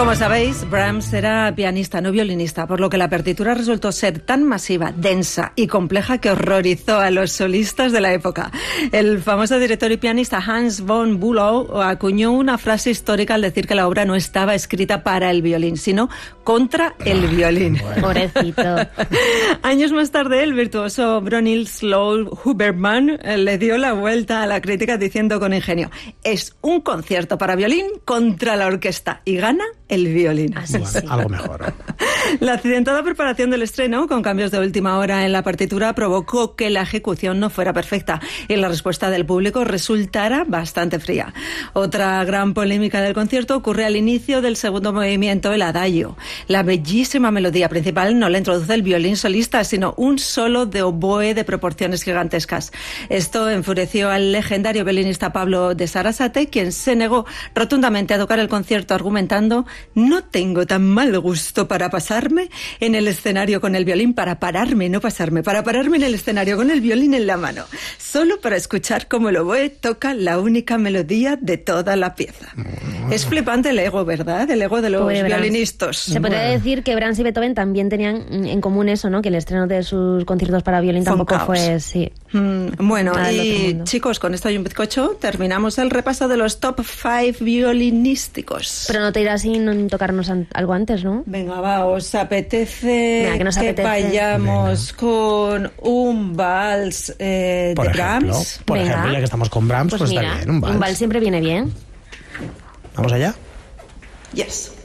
Como sabéis, Brahms era pianista, no violinista, por lo que la partitura resultó ser tan masiva, densa y compleja que horrorizó a los solistas de la época. El famoso director y pianista Hans von Bülow acuñó una frase histórica al decir que la obra no estaba escrita para el violín, sino contra el violín. Bueno. Pobrecito. Años más tarde, el virtuoso Bronislaw Huberman le dio la vuelta a la crítica diciendo con ingenio: es un concierto para violín contra la orquesta y gana el violín. Así, Bueno, sí. algo mejor. La accidentada preparación del estreno, con cambios de última hora en la partitura, provocó que la ejecución no fuera perfecta y la respuesta del público resultara bastante fría. Otra gran polémica del concierto ocurre al inicio del segundo movimiento, el adagio. La bellísima melodía principal no la introduce el violín solista, sino un solo de oboe de proporciones gigantescas. Esto enfureció al legendario violinista Pablo de Sarasate, quien se negó rotundamente a tocar el concierto argumentando: no tengo tan mal gusto para pasarme en el escenario con el violín, para pararme, no pasarme, para pararme en el escenario con el violín en la mano, solo para escuchar cómo el oboe toca la única melodía de toda la pieza. Es flipante el ego, ¿verdad? El ego de los Pobre Brahms. violinistas. Se podría decir que Brahms y Beethoven también tenían en común eso, ¿no? Que el estreno de sus conciertos para violín Fue un tampoco caos. fue, sí. Bueno, Nada del otro y mundo. chicos, con esto hay un bizcocho. Terminamos el repaso de los top 5 violinísticos. Pero no te irás sin tocarnos algo antes, ¿no? Venga, va, ¿os apetece Venga, que nos apetece. vayamos con un vals de Por ejemplo, Brahms? por Venga. ejemplo, ya que estamos con Brahms, pues mira, está bien, un vals. siempre viene bien. ¿Vamos allá? Yes.